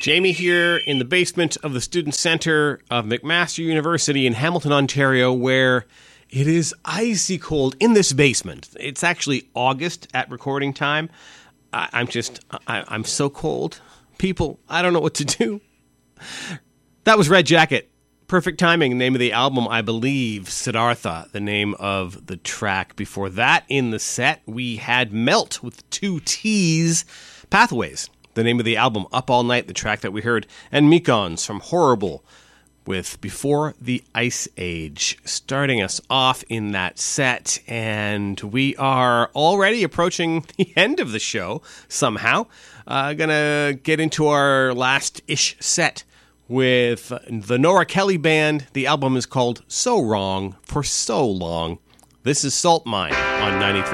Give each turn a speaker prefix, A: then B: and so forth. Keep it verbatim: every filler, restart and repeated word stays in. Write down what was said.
A: Jamie here in the basement of the Student Center of McMaster University in Hamilton, Ontario, where it is icy cold in this basement. It's actually August at recording time. I, I'm just, I, I'm so cold. People, I don't know what to do. That was Red Jacket. Perfect Timing, name of the album, I believe. Siddhartha, the name of the track. Before that, in the set, we had Melt with two T's. Pathways, the name of the album. Up All Night, the track that we heard. And Mekons from Horrible with Before the Ice Age, starting us off in that set. And we are already approaching the end of the show somehow. Uh, gonna get into our last-ish set with the Nora Kelly Band. The album is called So Wrong for So Long. This is Salt Mine on ninety-three